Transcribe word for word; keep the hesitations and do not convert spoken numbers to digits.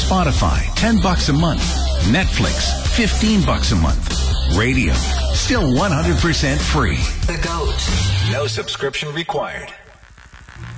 Spotify, ten bucks a month. Netflix, fifteen bucks a month. Radio, still one hundred percent free. The Goat. No subscription required.